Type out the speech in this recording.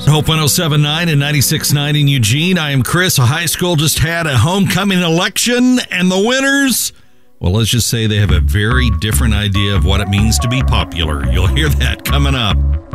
Hope 107.9 and 96.9 in Eugene. I am Chris. A high school just had a homecoming election, and the winners, well, let's just say they have a very different idea of what it means to be popular. You'll hear that coming up.